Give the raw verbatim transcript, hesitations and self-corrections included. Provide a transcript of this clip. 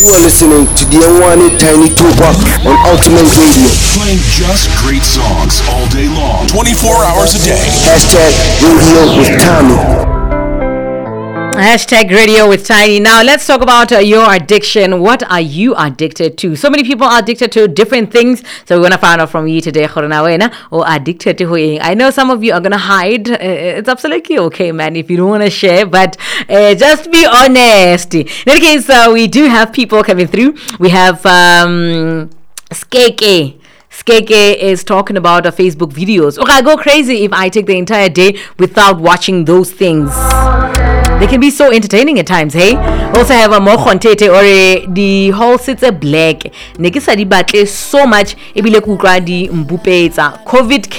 You are listening to the unwanted Tiny Tupac on Ultimate Radio. Playing just great songs all day long, twenty-four hours a day. Hashtag Radio with Tommy. Hashtag Radio with Tiny. Now let's talk about uh, your addiction. What are you addicted to? So many people are addicted to different things. So we want to find out from you today, Khoronawena, or addicted to who? I know some of you are going to hide. Uh, it's absolutely okay, man, if you don't want to share, but uh, just be honest. In any case, uh, we do have people coming through. We have um, Skeke. Skeke is talking about uh, Facebook videos. Okay, I go crazy if I take the entire day without watching those things. They can be so entertaining at times, hey? Also have a Mochontete or the whole sits a black. Nekisa di batle so much. Ebile kukra di mbupeza. COVID